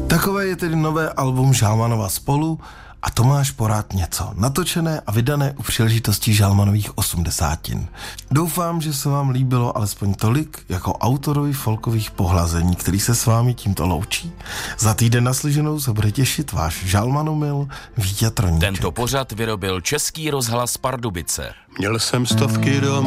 Takové je tedy nové album Žálmanova Spolu a Tomáš Porád něco. Natočené a vydané u příležitosti Žálmanových 80. Doufám, že se vám líbilo alespoň tolik jako autorovi folkových pohlazení, který se s vámi tímto loučí. Za týden naslyšenou se bude těšit váš žalmanomil Víťa Troníček. Tento pořad vyrobil Český rozhlas Pardubice. Měl jsem stovky doma.